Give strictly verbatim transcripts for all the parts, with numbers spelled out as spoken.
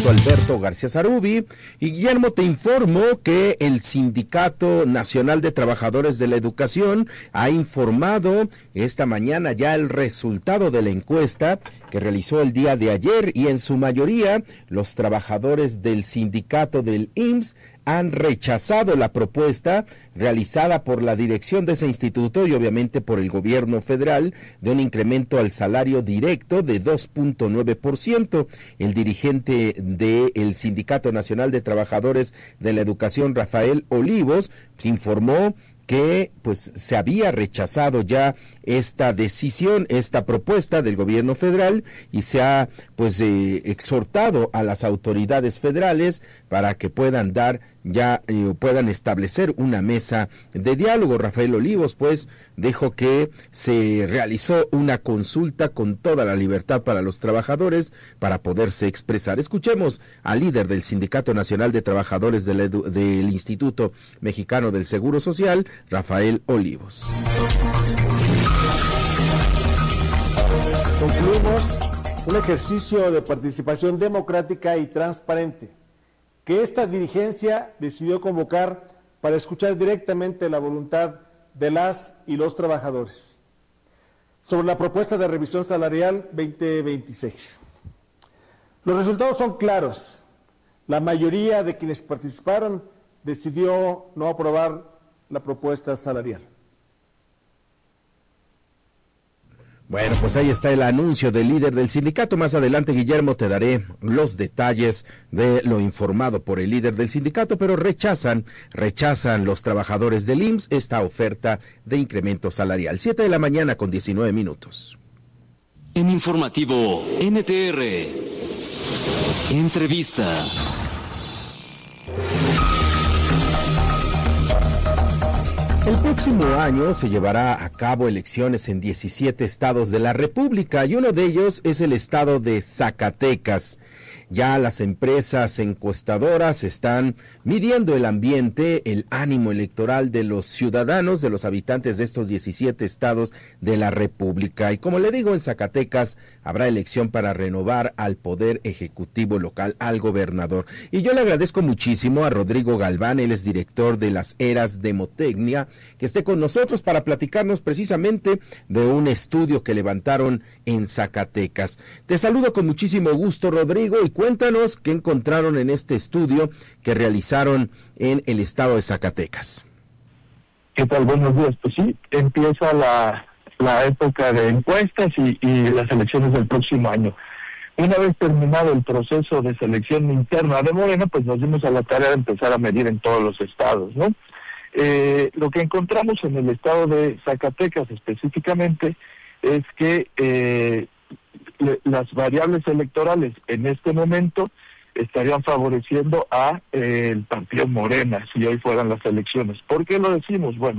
Augusto Alberto García Zarubi. Y Guillermo, te informo que el Sindicato Nacional de Trabajadores de la Educación ha informado esta mañana ya el resultado de la encuesta que realizó el día de ayer, y en su mayoría los trabajadores del sindicato del I M S S han rechazado la propuesta realizada por la dirección de ese instituto y obviamente por el gobierno federal de un incremento al salario directo de dos punto nueve por ciento. El dirigente del Sindicato Nacional de Trabajadores de la Educación, Rafael Olivos, informó que pues se había rechazado ya esta decisión, esta propuesta del gobierno federal, y se ha pues eh, exhortado a las autoridades federales para que puedan dar ya eh, puedan establecer una mesa de diálogo. Rafael Olivos pues dijo que se realizó una consulta con toda la libertad para los trabajadores para poderse expresar. Escuchemos al líder del Sindicato Nacional de Trabajadores del, Edu- del Instituto Mexicano del Seguro Social, Rafael Olivos. Concluimos un ejercicio de participación democrática y transparente que esta dirigencia decidió convocar para escuchar directamente la voluntad de las y los trabajadores sobre la propuesta de revisión salarial veinte veintiséis. Los resultados son claros. La mayoría de quienes participaron decidió no aprobar la propuesta salarial. Bueno, pues ahí está el anuncio del líder del sindicato. Más adelante, Guillermo, te daré los detalles de lo informado por el líder del sindicato, pero rechazan, rechazan los trabajadores del I M S S esta oferta de incremento salarial. Siete de la mañana con diecinueve minutos. En Informativo N T R, entrevista. El próximo año se llevará a cabo elecciones en diecisiete estados de la República y uno de ellos es el estado de Zacatecas. Ya las empresas encuestadoras están midiendo el ambiente, el ánimo electoral de los ciudadanos, de los habitantes de estos diecisiete estados de la República. Y como le digo, en Zacatecas habrá elección para renovar al Poder Ejecutivo local, al gobernador. Y yo le agradezco muchísimo a Rodrigo Galván, él es director de las Eras Demotecnia, que esté con nosotros para platicarnos precisamente de un estudio que levantaron en Zacatecas. Te saludo con muchísimo gusto, Rodrigo, y cuéntanos qué encontraron en este estudio que realizaron en el estado de Zacatecas. ¿Qué tal? Buenos días. Pues sí, empieza la, la época de encuestas y, y las elecciones del próximo año. Una vez terminado el proceso de selección interna de Morena, pues nos dimos a la tarea de empezar a medir en todos los estados, ¿no? Eh, lo que encontramos en el estado de Zacatecas específicamente es que eh, le, las variables electorales en este momento estarían favoreciendo a eh, el partido Morena si hoy fueran las elecciones. ¿Por qué lo decimos? Bueno,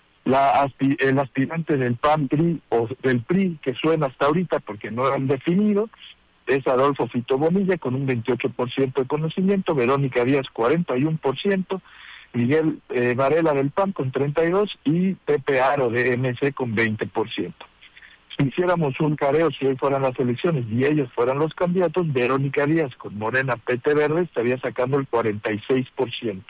la aspi el aspirante del P A N P R I o del P R I que suena hasta ahorita porque no han definido es Adolfo Fito Bonilla con un veintiocho por ciento de conocimiento, Verónica Díaz cuarenta y uno por ciento, Miguel eh, Varela del P A N con treinta y dos y Pepe Aro de M C con veinte por ciento. Si hiciéramos un careo, si hoy fueran las elecciones y ellos fueran los candidatos, Verónica Díaz con Morena P T Verde estaría sacando el cuarenta y seis por ciento.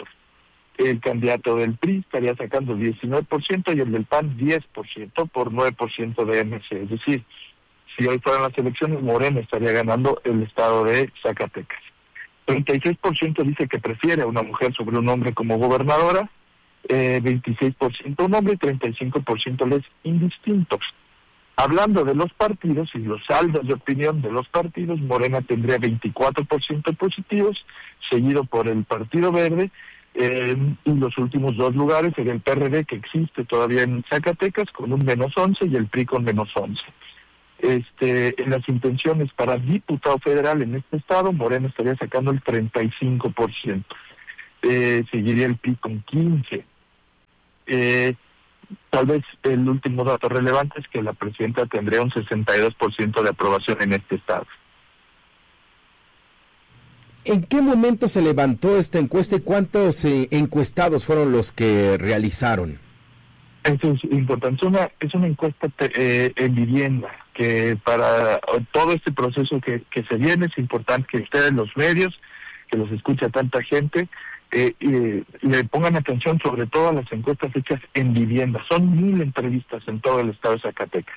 El candidato del P R I estaría sacando el diecinueve por ciento y el del P A N diez por ciento por nueve por ciento de M C. Es decir, si hoy fueran las elecciones, Morena estaría ganando el estado de Zacatecas. treinta y seis por ciento dice que prefiere a una mujer sobre un hombre como gobernadora, eh, veintiséis por ciento un hombre y treinta y cinco por ciento les indistintos. Hablando de los partidos y los saldos de opinión de los partidos, Morena tendría veinticuatro por ciento positivos, seguido por el Partido Verde, eh, y los últimos dos lugares sería el P R D, que existe todavía en Zacatecas, con un menos once, y el P R I con menos once. Este, en las intenciones para diputado federal en este estado, Morena estaría sacando el treinta y cinco por ciento. Eh, seguiría el P R I con quince. Eh, tal vez el último dato relevante es que la presidenta tendría un sesenta y dos por ciento de aprobación en este estado. ¿En qué momento se levantó esta encuesta y cuántos eh, encuestados fueron los que realizaron? Eso es importante. Es una, es una encuesta eh, en vivienda. que para todo este proceso que, que se viene es importante que ustedes, los medios, que los escucha tanta gente, eh, eh, le pongan atención sobre todo a las encuestas hechas en vivienda. Son mil entrevistas en todo el estado de Zacatecas.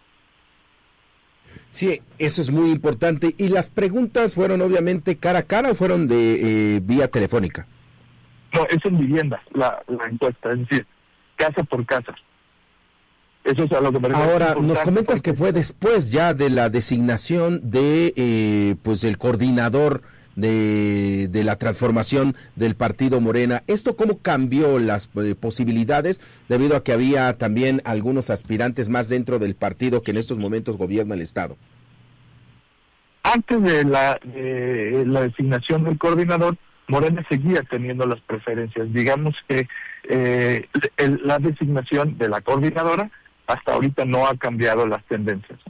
Sí, eso es muy importante. ¿Y las preguntas fueron obviamente cara a cara o fueron de eh, vía telefónica? No, es en vivienda la, la encuesta, es decir, casa por casa. Eso es a lo que me refiero. Ahora, nos comentas que fue después ya de la designación de eh, pues el coordinador de, de la transformación del partido Morena. ¿Esto cómo cambió las eh, posibilidades debido a que había también algunos aspirantes más dentro del partido que en estos momentos gobierna el estado? Antes de la, de la designación del coordinador, Morena seguía teniendo las preferencias. Digamos que eh, el, la designación de la coordinadora hasta ahorita no ha cambiado las tendencias.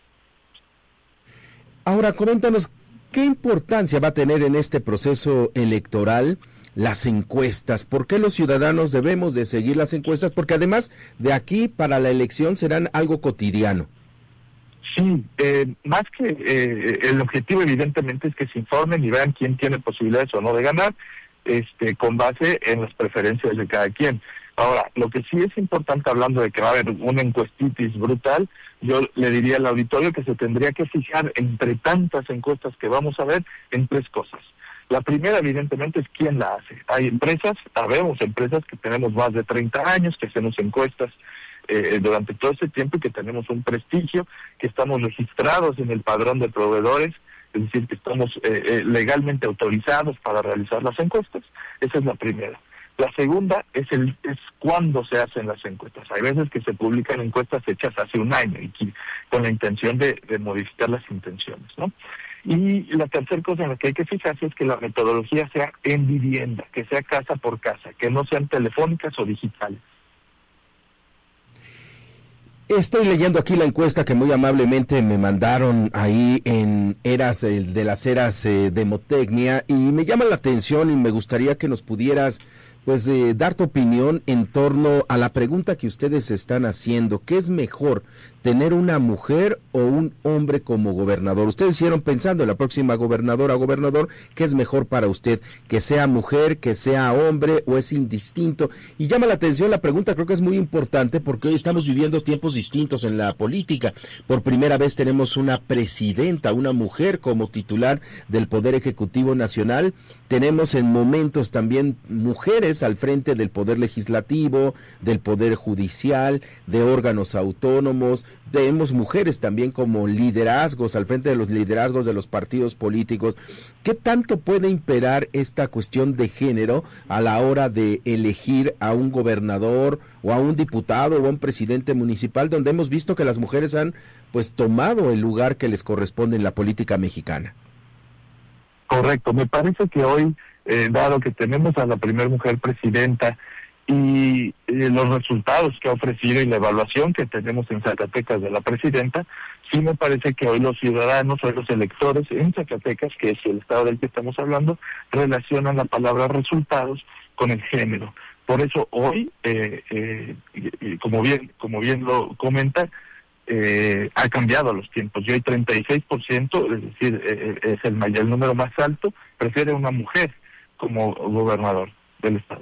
Ahora, coméntanos, ¿qué importancia va a tener en este proceso electoral las encuestas? ¿Por qué los ciudadanos debemos de seguir las encuestas? Porque además de aquí para la elección serán algo cotidiano. Sí, eh, más que eh, el objetivo evidentemente es que se informen y vean quién tiene posibilidades o no de ganar, este, con base en las preferencias de cada quien. Ahora, lo que sí es importante, hablando de que va a haber una encuestitis brutal, yo le diría al auditorio que se tendría que fijar entre tantas encuestas que vamos a ver en tres cosas. La primera, evidentemente, es quién la hace. Hay empresas, sabemos empresas que tenemos más de treinta años, que hacemos encuestas eh, durante todo ese tiempo y que tenemos un prestigio, que estamos registrados en el padrón de proveedores, es decir, que estamos eh, eh, legalmente autorizados para realizar las encuestas. Esa es la primera. La segunda es el es cuándo se hacen las encuestas. Hay veces que se publican encuestas hechas hace un año y que, con la intención de, de modificar las intenciones, ¿no? Y la tercera cosa en la que hay que fijarse es que la metodología sea en vivienda, que sea casa por casa, que no sean telefónicas o digitales. Estoy leyendo aquí la encuesta que muy amablemente me mandaron ahí en Eras, el de las Eras eh, Demotecnia, y me llama la atención y me gustaría que nos pudieras pues eh, dar tu opinión en torno a la pregunta que ustedes están haciendo. ¿Qué es mejor, tener una mujer o un hombre como gobernador? Ustedes hicieron pensando en la próxima gobernadora o gobernador, ¿qué es mejor para usted? ¿Que sea mujer, que sea hombre o es indistinto? Y llama la atención la pregunta, creo que es muy importante porque hoy estamos viviendo tiempos distintos en la política. Por primera vez tenemos una presidenta, una mujer como titular del Poder Ejecutivo Nacional. Tenemos en momentos también mujeres al frente del Poder Legislativo, del Poder Judicial, de órganos autónomos. Tenemos mujeres también como liderazgos, al frente de los liderazgos de los partidos políticos. ¿Qué tanto puede imperar esta cuestión de género a la hora de elegir a un gobernador o a un diputado o a un presidente municipal, donde hemos visto que las mujeres han pues tomado el lugar que les corresponde en la política mexicana? Correcto, me parece que hoy, eh, dado que tenemos a la primera mujer presidenta y eh, los resultados que ha ofrecido y la evaluación que tenemos en Zacatecas de la presidenta, sí me parece que hoy los ciudadanos, hoy los electores en Zacatecas, que es el estado del que estamos hablando, relacionan la palabra resultados con el género. Por eso hoy, eh, eh, y, como bien como bien lo comenta, eh, ha cambiado los tiempos. Y hoy treinta y seis por ciento, es decir, eh, es el mayor, el número más alto, prefiere una mujer como gobernador del estado.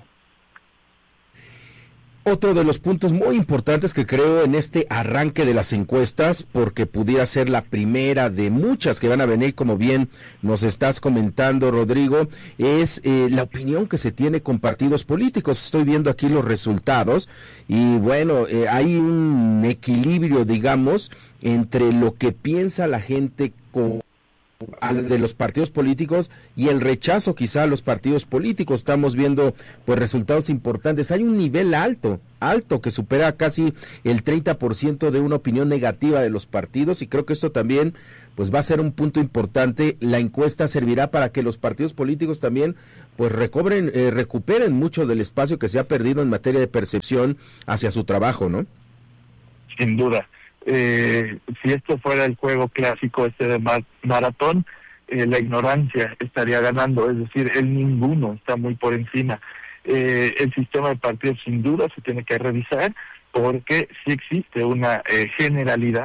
Otro de los puntos muy importantes que creo en este arranque de las encuestas, porque pudiera ser la primera de muchas que van a venir, como bien nos estás comentando, Rodrigo, es eh, la opinión que se tiene con partidos políticos. Estoy viendo aquí los resultados y bueno, eh, hay un equilibrio, digamos, entre lo que piensa la gente con de los partidos políticos y el rechazo quizá a los partidos políticos. Estamos viendo pues resultados importantes. Hay un nivel alto, alto que supera casi el treinta por ciento de una opinión negativa de los partidos, y creo que esto también pues va a ser un punto importante. La encuesta servirá para que los partidos políticos también pues recobren, eh, recuperen mucho del espacio que se ha perdido en materia de percepción hacia su trabajo, ¿no? Sin duda. Eh, si esto fuera el juego clásico este de mar maratón, eh, la ignorancia estaría ganando, es decir, el ninguno está muy por encima. Eh, el sistema de partidos sin duda se tiene que revisar porque sí existe una eh, generalidad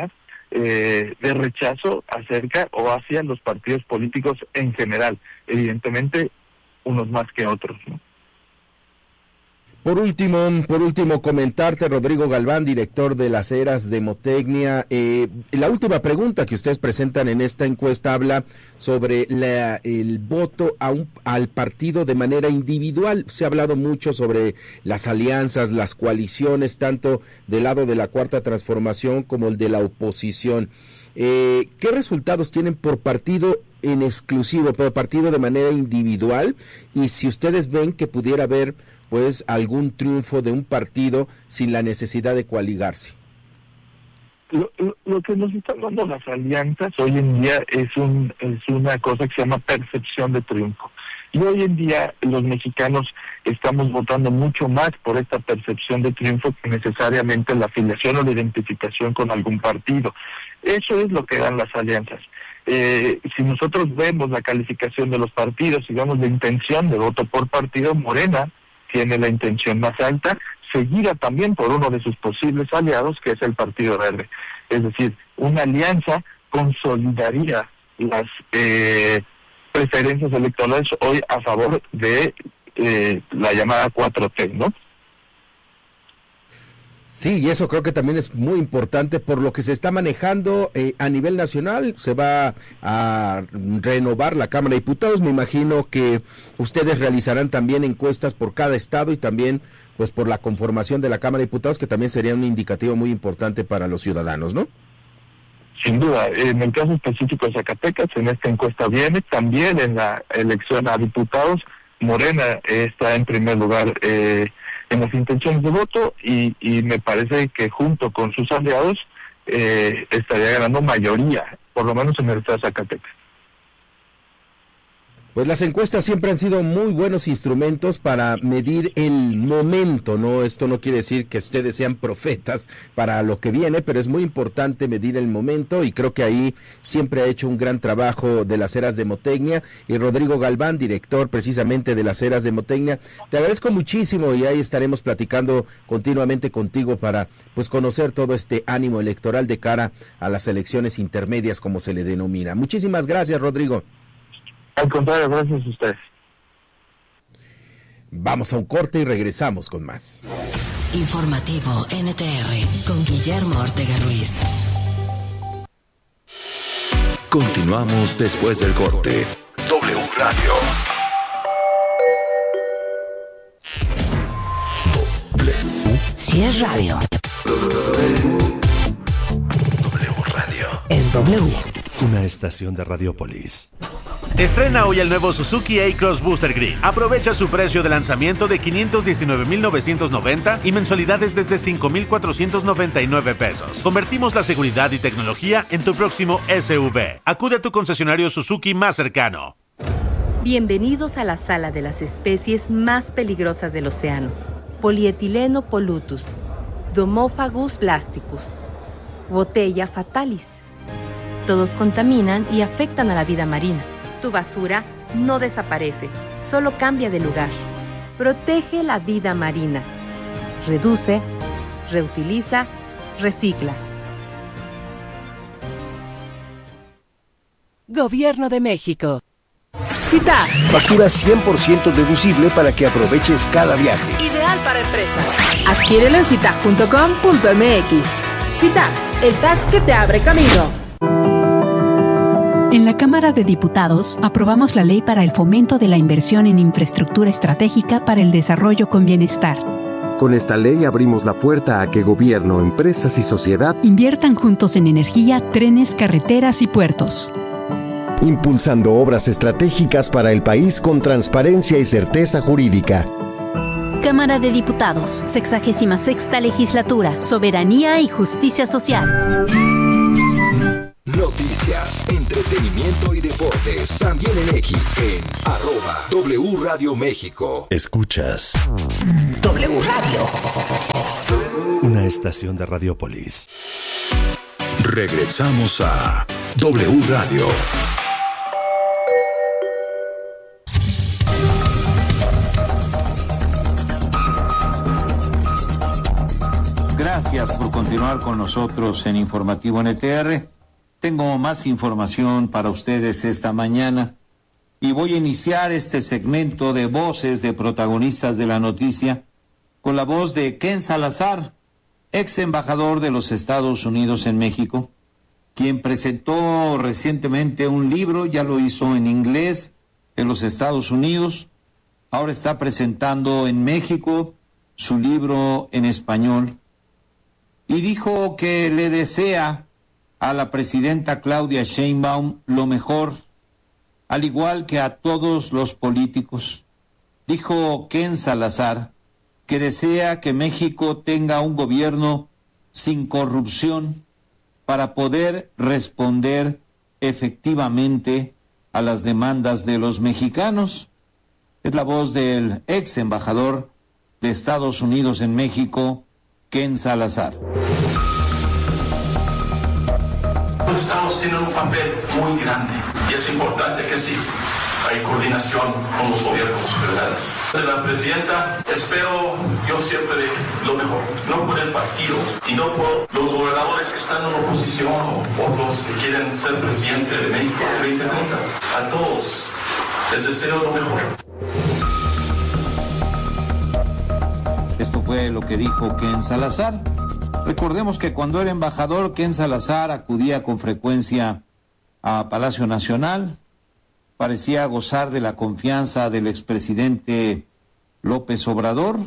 eh, de rechazo acerca o hacia los partidos políticos en general, evidentemente unos más que otros, ¿no? Por último, por último comentarte, Rodrigo Galván, director de las Eras Demotecnia, eh, la última pregunta que ustedes presentan en esta encuesta habla sobre la, el voto a un, al partido de manera individual. Se ha hablado mucho sobre las alianzas, las coaliciones, tanto del lado de la Cuarta Transformación como el de la oposición. Eh, ¿Qué resultados tienen por partido en exclusivo, por partido de manera individual? Y si ustedes ven que pudiera haber pues algún triunfo de un partido sin la necesidad de coaligarse. Lo, lo, lo que nos están dando las alianzas hoy en día es un es una cosa que se llama percepción de triunfo. Y hoy en día los mexicanos estamos votando mucho más por esta percepción de triunfo que necesariamente la afiliación o la identificación con algún partido. Eso es lo que dan las alianzas. Eh, si nosotros vemos la calificación de los partidos y vemos la intención de voto por partido, Morena tiene la intención más alta, seguida también por uno de sus posibles aliados, que es el Partido Verde. Es decir, una alianza consolidaría las eh, preferencias electorales hoy a favor de eh, la llamada cuatro T, ¿no? Sí, y eso creo que también es muy importante por lo que se está manejando eh, a nivel nacional. Se va a renovar la Cámara de Diputados. Me imagino que ustedes realizarán también encuestas por cada estado y también pues por la conformación de la Cámara de Diputados, que también sería un indicativo muy importante para los ciudadanos, ¿no? Sin duda, en el caso específico de Zacatecas, en esta encuesta viene, también en la elección a diputados, Morena está en primer lugar eh, en las intenciones de voto y, y me parece que junto con sus aliados eh, estaría ganando mayoría, por lo menos en el estado de Zacatecas. Pues las encuestas siempre han sido muy buenos instrumentos para medir el momento, ¿no? Esto no quiere decir que ustedes sean profetas para lo que viene, pero es muy importante medir el momento y creo que ahí siempre ha hecho un gran trabajo de las Eras Demotecnia. Y Rodrigo Galván, director precisamente de las Eras Demotecnia, te agradezco muchísimo y ahí estaremos platicando continuamente contigo para pues conocer todo este ánimo electoral de cara a las elecciones intermedias, como se le denomina. Muchísimas gracias, Rodrigo. Al contrario, gracias a ustedes. Vamos a un corte y regresamos con más. Informativo N T R con Guillermo Ortega Ruiz. Continuamos después del corte. W Radio. W. Si es radio. W Radio. Es W. Una estación de Radiopolis. Estrena hoy el nuevo Suzuki A-Cross Booster Green. Aprovecha su precio de lanzamiento de quinientos diecinueve mil novecientos noventa y mensualidades desde cinco mil cuatrocientos noventa y nueve pesos. Convertimos la seguridad y tecnología en tu próximo S U V. Acude a tu concesionario Suzuki más cercano. Bienvenidos a la sala de las especies más peligrosas del océano. Polietileno pollutus, Domophagus plasticus, Botella fatalis. Todos contaminan y afectan a la vida marina. Tu basura no desaparece, solo cambia de lugar. Protege la vida marina. Reduce, reutiliza, recicla. Gobierno de México. Cita. Factura cien por ciento deducible para que aproveches cada viaje. Ideal para empresas. Adquiérelo en cita punto com punto m x. Cita, el tax que te abre camino. En la Cámara de Diputados aprobamos la Ley para el Fomento de la Inversión en Infraestructura Estratégica para el Desarrollo con Bienestar. Con esta ley abrimos la puerta a que gobierno, empresas y sociedad inviertan juntos en energía, trenes, carreteras y puertos. Impulsando obras estratégicas para el país con transparencia y certeza jurídica. Cámara de Diputados, sexagésima sexta Legislatura, Soberanía y Justicia Social. Noticias, entretenimiento y deportes, también en X, en arroba W Radio México. Escuchas W Radio. Una estación de Radiopolis. Regresamos a W Radio. Gracias. Gracias por continuar con nosotros en Informativo N T R. Tengo más información para ustedes esta mañana y voy a iniciar este segmento de voces de protagonistas de la noticia con la voz de Ken Salazar, ex embajador de los Estados Unidos en México, quien presentó recientemente un libro, ya lo hizo en inglés en los Estados Unidos, ahora está presentando en México su libro en español, y dijo que le desea a la presidenta Claudia Sheinbaum lo mejor, al igual que a todos los políticos. Dijo Ken Salazar que desea que México tenga un gobierno sin corrupción para poder responder efectivamente a las demandas de los mexicanos. Es la voz del ex embajador de Estados Unidos en México, Ken Salazar. Los estados tienen un papel muy grande y es importante que sí, hay coordinación con los gobiernos federales. De la presidenta, espero yo siempre lo mejor, no por el partido y no por los gobernadores que están en oposición o otros que quieren ser presidente de México en veinte treinta. A todos les deseo lo mejor. Esto fue lo que dijo Ken Salazar. Recordemos que cuando era embajador, Ken Salazar acudía con frecuencia a Palacio Nacional, parecía gozar de la confianza del expresidente López Obrador.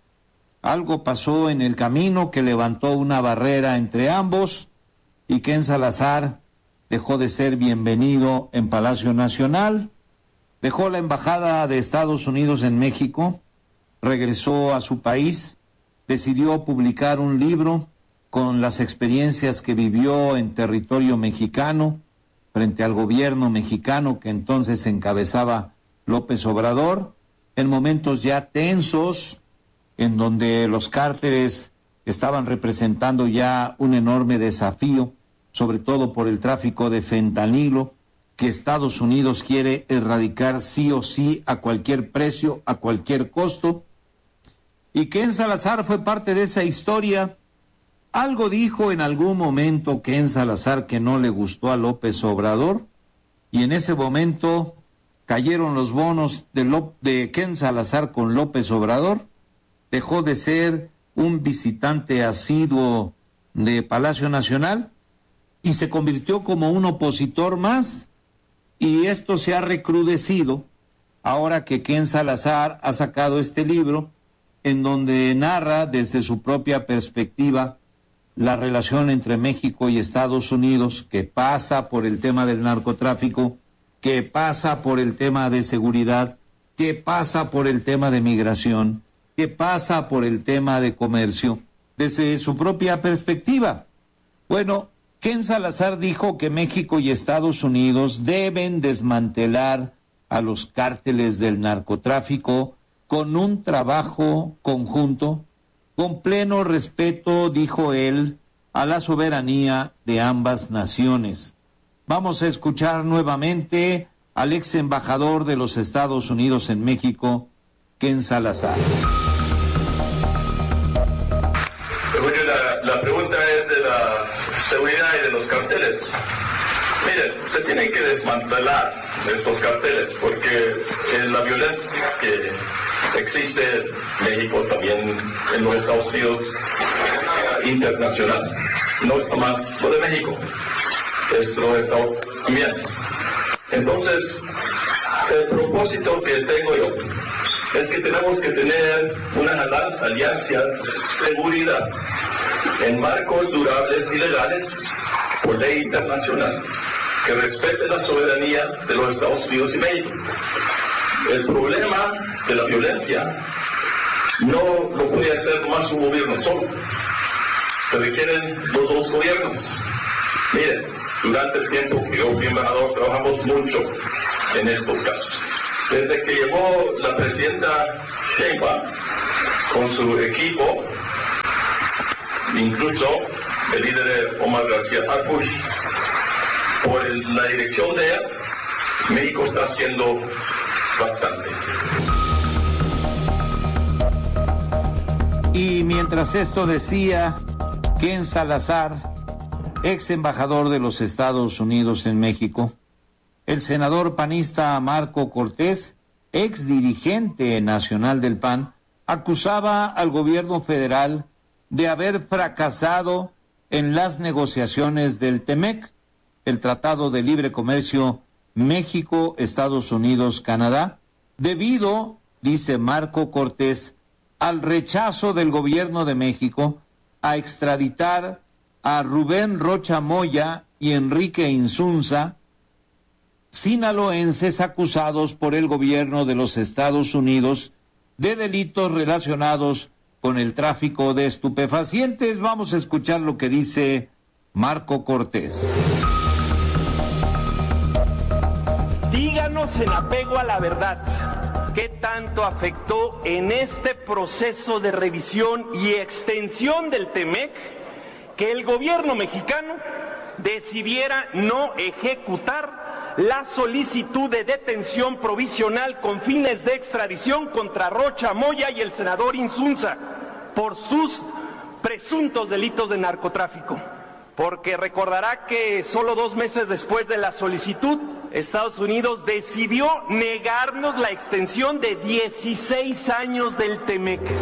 Algo pasó en el camino que levantó una barrera entre ambos y Ken Salazar dejó de ser bienvenido en Palacio Nacional, dejó la embajada de Estados Unidos en México, regresó a su país, decidió publicar un libro con las experiencias que vivió en territorio mexicano frente al gobierno mexicano que entonces encabezaba López Obrador, en momentos ya tensos, en donde los cárteles estaban representando ya un enorme desafío, sobre todo por el tráfico de fentanilo, que Estados Unidos quiere erradicar sí o sí a cualquier precio, a cualquier costo. Y Ken Salazar fue parte de esa historia. Algo dijo en algún momento Ken Salazar que no le gustó a López Obrador, y en ese momento cayeron los bonos de, Lop- de Ken Salazar con López Obrador, dejó de ser un visitante asiduo de Palacio Nacional y se convirtió como un opositor más, y esto se ha recrudecido ahora que Ken Salazar ha sacado este libro en donde narra desde su propia perspectiva la relación entre México y Estados Unidos, que pasa por el tema del narcotráfico, que pasa por el tema de seguridad, que pasa por el tema de migración, que pasa por el tema de comercio, desde su propia perspectiva. Bueno, Ken Salazar dijo que México y Estados Unidos deben desmantelar a los cárteles del narcotráfico con un trabajo conjunto, con pleno respeto, dijo él, a la soberanía de ambas naciones. Vamos a escuchar nuevamente al ex embajador de los Estados Unidos en México, Ken Salazar. Bueno, la, la pregunta es de la seguridad y de los carteles. Miren, se tienen que desmantelar estos carteles porque eh, la violencia que existe en México, también en los Estados Unidos, internacional, no es nomás lo de México, es lo de Estados Unidos también. Entonces, el propósito que tengo yo es que tenemos que tener unas alianzas de seguridad en marcos durables y legales por ley internacional que respete la soberanía de los Estados Unidos y México. El problema de la violencia no lo puede hacer más un gobierno solo. Se requieren los dos gobiernos. Miren, durante el tiempo que yo fui embajador trabajamos mucho en estos casos. Desde que llegó la presidenta Sheinbaum con su equipo, incluso el líder Omar García Harfuch, por el, la dirección de él, México está haciendo bastante. Y mientras esto decía Ken Salazar, ex embajador de los Estados Unidos en México, el senador panista Marco Cortés, ex dirigente nacional del P A N, acusaba al gobierno federal de haber fracasado en las negociaciones del T M E C, el Tratado de Libre Comercio México, Estados Unidos, Canadá, debido, dice Marco Cortés, al rechazo del gobierno de México a extraditar a Rubén Rocha Moya y Enrique Insunza, sinaloenses acusados por el gobierno de los Estados Unidos de delitos relacionados con el tráfico de estupefacientes. Vamos a escuchar lo que dice Marco Cortés. Díganos en apego a la verdad, ¿qué tanto afectó en este proceso de revisión y extensión del T M E C que el gobierno mexicano decidiera no ejecutar la solicitud de detención provisional con fines de extradición contra Rocha Moya y el senador Insunza por sus presuntos delitos de narcotráfico? Porque recordará que solo dos meses después de la solicitud, Estados Unidos decidió negarnos la extensión de dieciséis años del T M E C.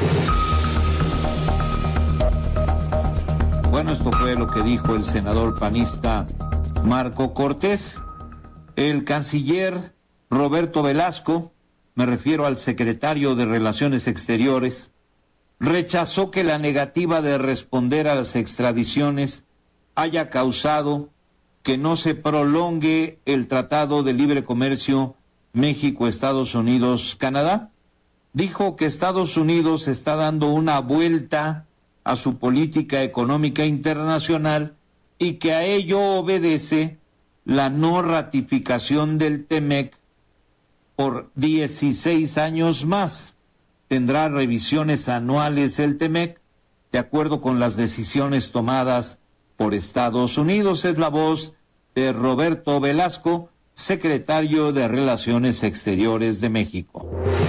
Bueno, esto fue lo que dijo el senador panista Marco Cortés. El canciller Roberto Velasco, me refiero al secretario de Relaciones Exteriores, rechazó que la negativa de responder a las extradiciones haya causado que no se prolongue el Tratado de Libre Comercio México-Estados Unidos-Canadá. Dijo que Estados Unidos está dando una vuelta a su política económica internacional y que a ello obedece la no ratificación del T M E C por dieciséis años más. Tendrá revisiones anuales el T M E C de acuerdo con las decisiones tomadas por Estados Unidos. Es la voz de Roberto Velasco, secretario de Relaciones Exteriores de México.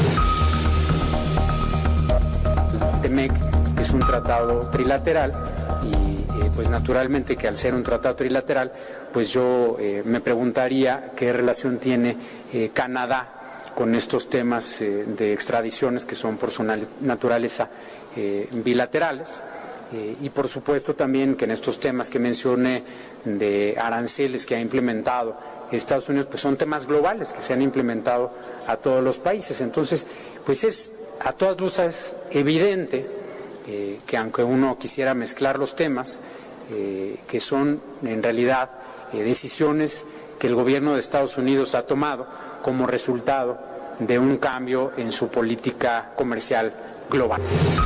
El T M E C es un tratado trilateral y eh, pues naturalmente que al ser un tratado trilateral, pues yo eh, me preguntaría qué relación tiene eh, Canadá con estos temas eh, de extradiciones que son por su naturaleza eh, bilaterales. Eh, y por supuesto también que en estos temas que mencioné de aranceles que ha implementado Estados Unidos, pues son temas globales que se han implementado a todos los países. Entonces, pues es a todas luces evidente eh, que aunque uno quisiera mezclar los temas, eh, que son en realidad eh, decisiones que el gobierno de Estados Unidos ha tomado como resultado de un cambio en su política comercial global.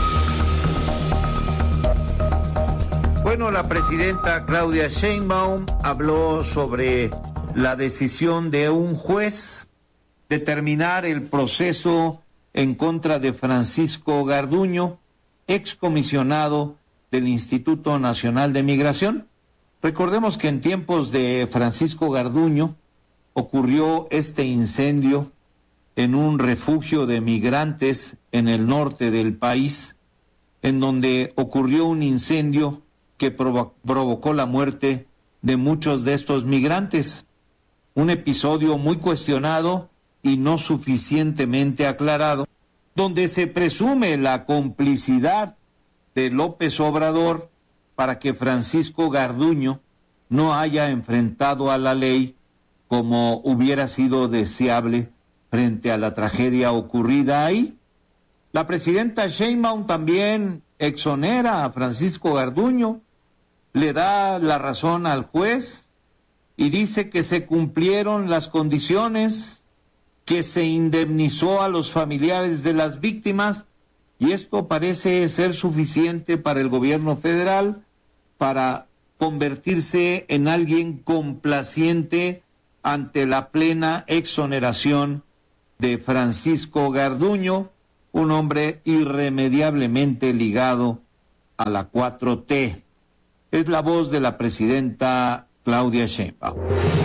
Bueno, la presidenta Claudia Sheinbaum habló sobre la decisión de un juez de terminar el proceso en contra de Francisco Garduño, excomisionado del Instituto Nacional de Migración. Recordemos que en tiempos de Francisco Garduño ocurrió este incendio en un refugio de migrantes en el norte del país, en donde ocurrió un incendio que provo- provocó la muerte de muchos de estos migrantes. Un episodio muy cuestionado y no suficientemente aclarado, donde se presume la complicidad de López Obrador para que Francisco Garduño no haya enfrentado a la ley como hubiera sido deseable frente a la tragedia ocurrida ahí. La presidenta Sheinbaum también exonera a Francisco Garduño, le da la razón al juez y dice que se cumplieron las condiciones, que se indemnizó a los familiares de las víctimas, y esto parece ser suficiente para el gobierno federal para convertirse en alguien complaciente ante la plena exoneración de Francisco Garduño, un hombre irremediablemente ligado a la cuatro T. Es la voz de la presidenta Claudia Sheinbaum.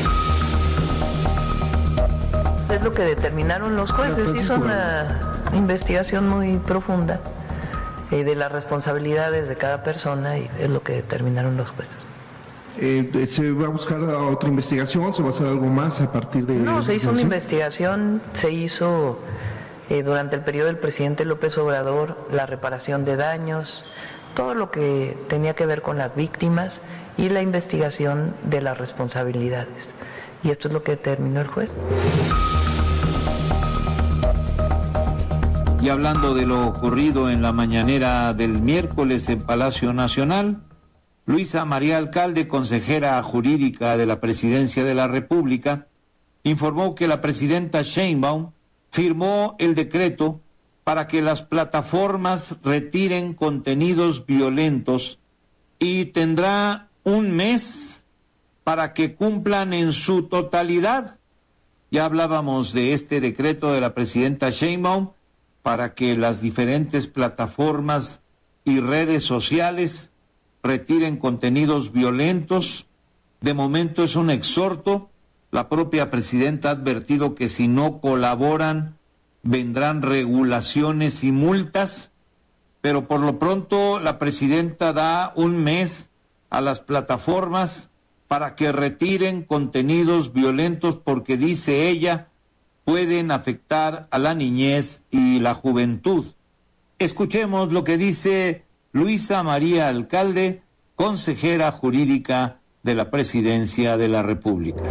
Es lo que determinaron los jueces, hizo una investigación muy profunda eh, de las responsabilidades de cada persona, y es lo que determinaron los jueces. Eh, ¿Se va a buscar otra investigación? ¿Se va a hacer algo más a partir de...? No, se hizo una investigación, se hizo eh, durante el periodo del presidente López Obrador la reparación de daños, todo lo que tenía que ver con las víctimas y la investigación de las responsabilidades. Y esto es lo que determinó el juez. Y hablando de lo ocurrido en la mañanera del miércoles en Palacio Nacional, Luisa María Alcalde, consejera jurídica de la Presidencia de la República, informó que la presidenta Sheinbaum firmó el decreto para que las plataformas retiren contenidos violentos y tendrá un mes para que cumplan en su totalidad. Ya hablábamos de este decreto de la presidenta Sheinbaum para que las diferentes plataformas y redes sociales retiren contenidos violentos. De momento es un exhorto. La propia presidenta ha advertido que si no colaboran vendrán regulaciones y multas, pero por lo pronto la presidenta da un mes a las plataformas para que retiren contenidos violentos porque, dice ella, pueden afectar a la niñez y la juventud. Escuchemos lo que dice Luisa María Alcalde, consejera jurídica de la Presidencia de la República.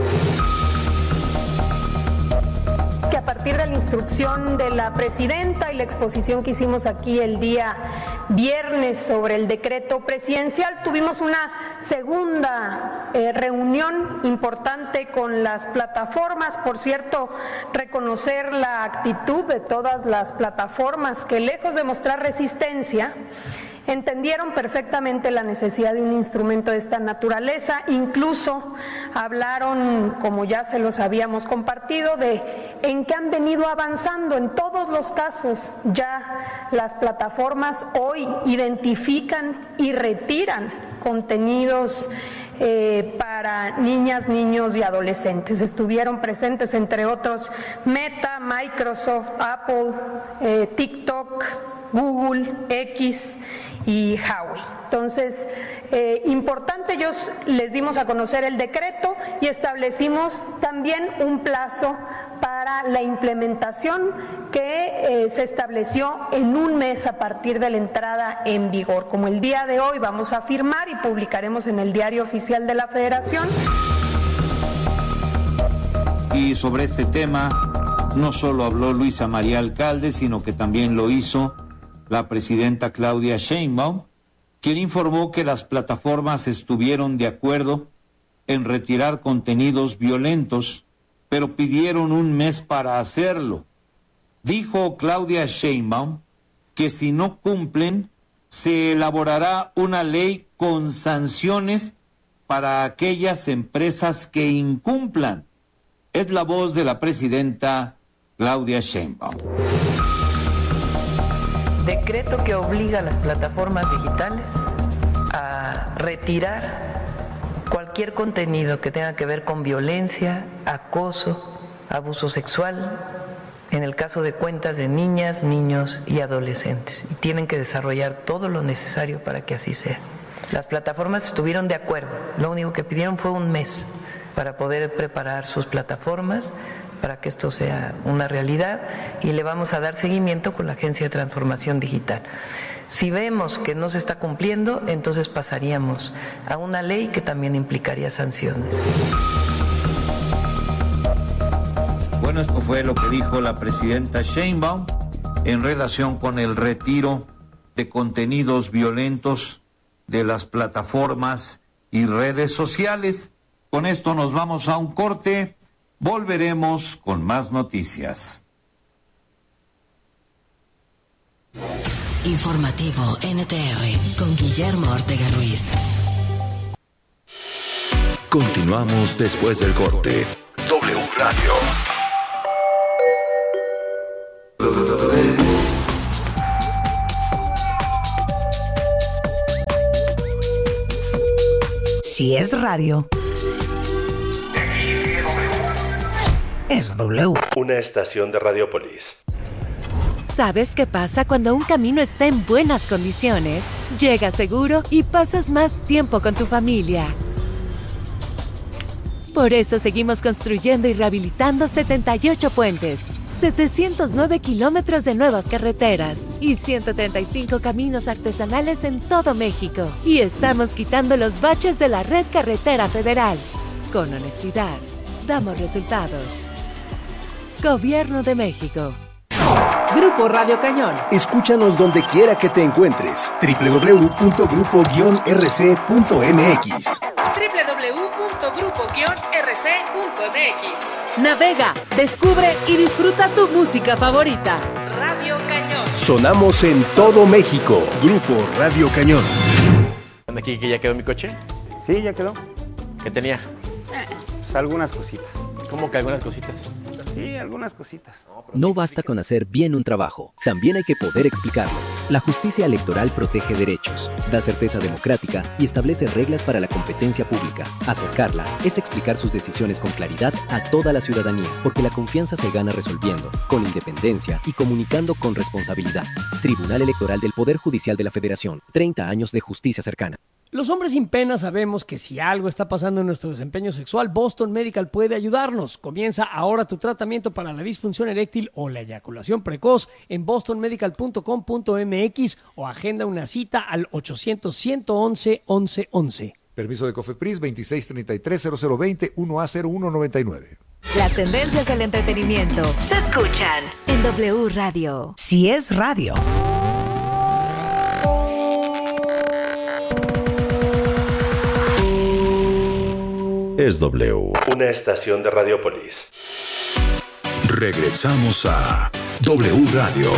Que a partir de la instrucción de la presidenta y la exposición que hicimos aquí el día viernes sobre el decreto presidencial, tuvimos una segunda eh, reunión importante con las plataformas. Por cierto, reconocer la actitud de todas las plataformas que, lejos de mostrar resistencia, entendieron perfectamente la necesidad de un instrumento de esta naturaleza. Incluso hablaron, como ya se los habíamos compartido, de en qué han venido avanzando. En todos los casos ya las plataformas hoy identifican y retiran contenidos eh, para niñas, niños y adolescentes. Estuvieron presentes, entre otros, Meta, Microsoft, Apple, eh, TikTok, Google, X y Huawei. Entonces, eh, importante, ellos les dimos a conocer el decreto y establecimos también un plazo para la implementación que eh, se estableció en un mes a partir de la entrada en vigor. Como el día de hoy vamos a firmar y publicaremos en el Diario Oficial de la Federación. Y sobre este tema no solo habló Luisa María Alcalde, sino que también lo hizo la presidenta Claudia Sheinbaum, quien informó que las plataformas estuvieron de acuerdo en retirar contenidos violentos, pero pidieron un mes para hacerlo. Dijo Claudia Sheinbaum que si no cumplen, se elaborará una ley con sanciones para aquellas empresas que incumplan. Es la voz de la presidenta Claudia Sheinbaum. Decreto que obliga a las plataformas digitales a retirar cualquier contenido que tenga que ver con violencia, acoso, abuso sexual, en el caso de cuentas de niñas, niños y adolescentes. Y tienen que desarrollar todo lo necesario para que así sea. Las plataformas estuvieron de acuerdo. Lo único que pidieron fue un mes para poder preparar sus plataformas, para que esto sea una realidad, y le vamos a dar seguimiento con la Agencia de Transformación Digital. Si vemos que no se está cumpliendo, entonces pasaríamos a una ley que también implicaría sanciones. Bueno, esto fue lo que dijo la presidenta Sheinbaum en relación con el retiro de contenidos violentos de las plataformas y redes sociales. Con esto nos vamos a un corte. Volveremos con más noticias. Informativo N T R con Guillermo Ortega Ruiz. Continuamos después del corte. W Radio. Si es radio, es W. Una estación de Radiopolis. ¿Sabes qué pasa cuando un camino está en buenas condiciones? Llegas seguro y pasas más tiempo con tu familia. Por eso seguimos construyendo y rehabilitando setenta y ocho puentes, setecientos nueve kilómetros de nuevas carreteras y ciento treinta y cinco caminos artesanales en todo México. Y estamos quitando los baches de la red carretera federal. Con honestidad, damos resultados. Gobierno de México. Grupo Radio Cañón. Escúchanos donde quiera que te encuentres. doble u doble u doble u punto grupo guion r c punto m x. doble u doble u doble u punto grupo guion r c punto m x. Navega, descubre y disfruta tu música favorita. Radio Cañón. Sonamos en todo México. Grupo Radio Cañón. ¿Aquí que ya quedó mi coche? Sí, ya quedó. ¿Qué tenía? Pues algunas cositas. ¿Cómo que algunas cositas? Sí, algunas cositas. No basta con hacer bien un trabajo, también hay que poder explicarlo. La justicia electoral protege derechos, da certeza democrática y establece reglas para la competencia pública. Acercarla es explicar sus decisiones con claridad a toda la ciudadanía, porque la confianza se gana resolviendo, con independencia y comunicando con responsabilidad. Tribunal Electoral del Poder Judicial de la Federación, treinta años de justicia cercana. Los hombres sin pena sabemos que si algo está pasando en nuestro desempeño sexual, Boston Medical puede ayudarnos. Comienza ahora tu tratamiento para la disfunción eréctil o la eyaculación precoz en boston medical punto com punto m x o agenda una cita al ochocientos, ciento once, once once. Permiso de COFEPRIS veintiséis treinta y tres cero cero veinte uno A cero uno noventa y nueve. Las tendencias del entretenimiento se escuchan en W Radio. Si es radio. Es W, una estación de Radiopolis. Regresamos a W Radio.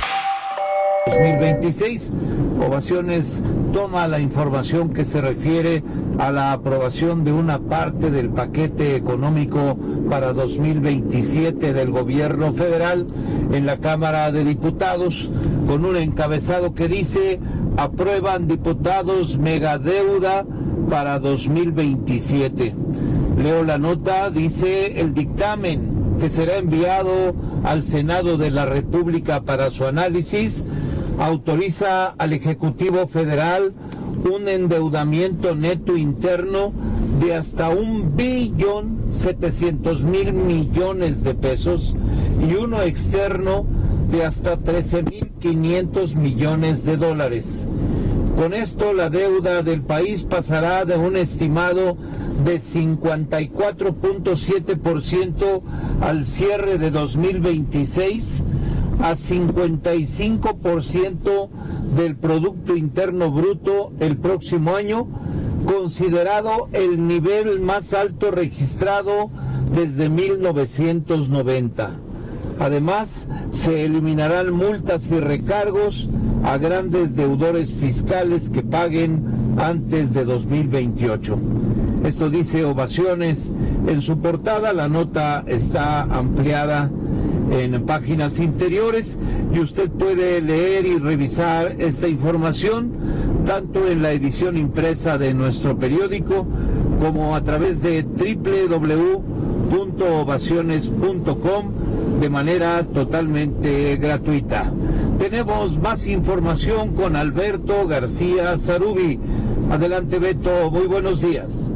dos mil veintiséis, Ovaciones toma la información que se refiere a la aprobación de una parte del paquete económico para dos mil veintisiete del gobierno federal en la Cámara de Diputados, con un encabezado que dice: aprueban diputados megadeuda para dos mil veintisiete. Leo la nota, dice: el dictamen que será enviado al Senado de la República para su análisis autoriza al Ejecutivo Federal un endeudamiento neto interno de hasta un billón setecientos mil millones de pesos y uno externo de hasta trece mil quinientos millones de dólares. Con esto, la deuda del país pasará de un estimado de cincuenta y cuatro punto siete por ciento al cierre de dos mil veintiséis a cincuenta y cinco por ciento del Producto Interno Bruto el próximo año, considerado el nivel más alto registrado desde mil novecientos noventa. Además, se eliminarán multas y recargos a grandes deudores fiscales que paguen antes de dos mil veintiocho. Esto dice Ovaciones en su portada. La nota está ampliada en páginas interiores y usted puede leer y revisar esta información tanto en la edición impresa de nuestro periódico como a través de doble u doble u doble u punto ovaciones punto com de manera totalmente gratuita. Tenemos más información con Alberto García Zarubi. Adelante, Beto, muy buenos días.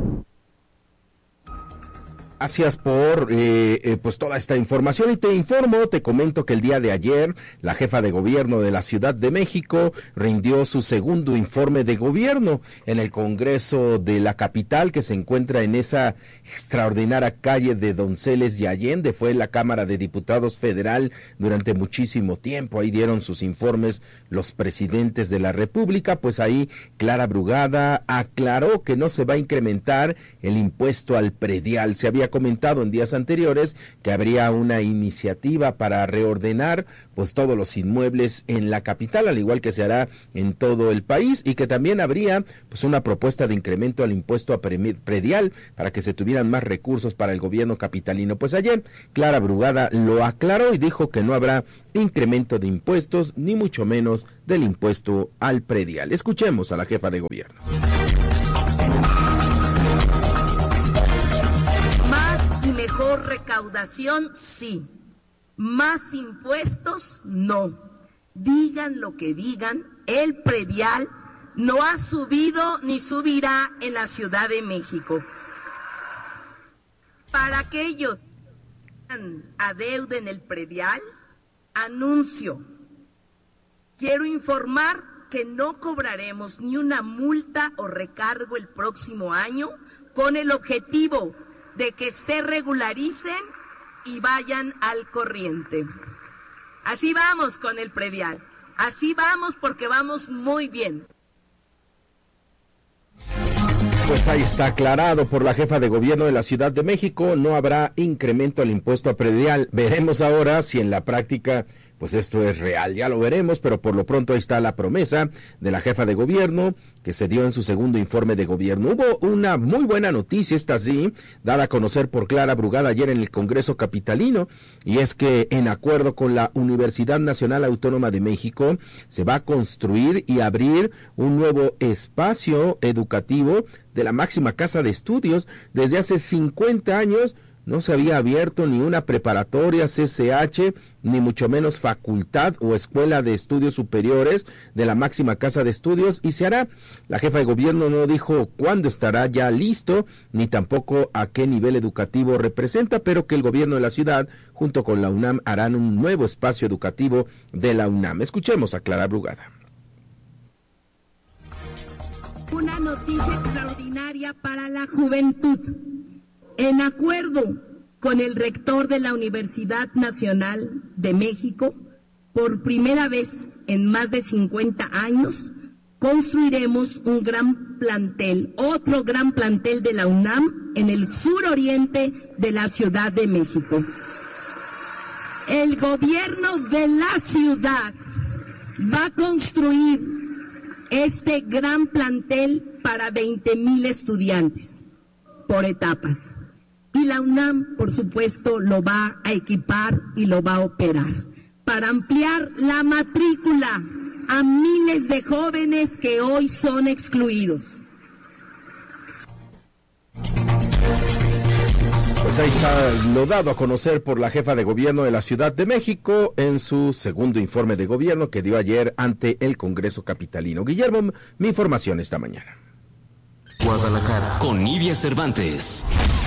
Gracias por eh, eh, pues toda esta información y te informo, te comento que el día de ayer la jefa de gobierno de la Ciudad de México rindió su segundo informe de gobierno en el Congreso de la capital, que se encuentra en esa extraordinaria calle de Donceles y Allende. Fue la Cámara de Diputados Federal durante muchísimo tiempo, ahí dieron sus informes los presidentes de la República. Pues ahí Clara Brugada aclaró que no se va a incrementar el impuesto al predial. Se había comentado en días anteriores que habría una iniciativa para reordenar pues todos los inmuebles en la capital, al igual que se hará en todo el país, y que también habría pues una propuesta de incremento al impuesto a predial para que se tuvieran más recursos para el gobierno capitalino. Pues ayer Clara Brugada lo aclaró y dijo que no habrá incremento de impuestos, ni mucho menos del impuesto al predial. Escuchemos a la jefa de gobierno. Mejor recaudación, sí. Más impuestos, no. Digan lo que digan, el predial no ha subido ni subirá en la Ciudad de México. Para aquellos que adeuden el predial, anuncio. Quiero informar que no cobraremos ni una multa o recargo el próximo año con el objetivo de que se regularicen y vayan al corriente. Así vamos con el predial, así vamos porque vamos muy bien. Pues ahí está aclarado por la jefa de gobierno de la Ciudad de México, no habrá incremento al impuesto a predial. Veremos ahora si en la práctica pues esto es real, ya lo veremos, pero por lo pronto ahí está la promesa de la jefa de gobierno que se dio en su segundo informe de gobierno. Hubo una muy buena noticia, esta sí, dada a conocer por Clara Brugada ayer en el Congreso Capitalino, y es que en acuerdo con la Universidad Nacional Autónoma de México se va a construir y abrir un nuevo espacio educativo de la máxima casa de estudios. Desde hace cincuenta años no se había abierto ni una preparatoria, C C H, ni mucho menos facultad o escuela de estudios superiores de la máxima casa de estudios, y se hará. La jefa de gobierno no dijo cuándo estará ya listo, ni tampoco a qué nivel educativo representa, pero que el gobierno de la ciudad, junto con la UNAM, harán un nuevo espacio educativo de la UNAM. Escuchemos a Clara Brugada. Una noticia extraordinaria para la juventud. En acuerdo con el rector de la Universidad Nacional de México, por primera vez en más de cincuenta años, construiremos un gran plantel, otro gran plantel de la UNAM en el suroriente de la Ciudad de México. El gobierno de la ciudad va a construir este gran plantel para veinte mil estudiantes por etapas. Y la UNAM, por supuesto, lo va a equipar y lo va a operar para ampliar la matrícula a miles de jóvenes que hoy son excluidos. Pues ahí está lo dado a conocer por la jefa de gobierno de la Ciudad de México en su segundo informe de gobierno que dio ayer ante el Congreso Capitalino. Guillermo, mi información esta mañana. Guadalajara, con Nidia Cervantes.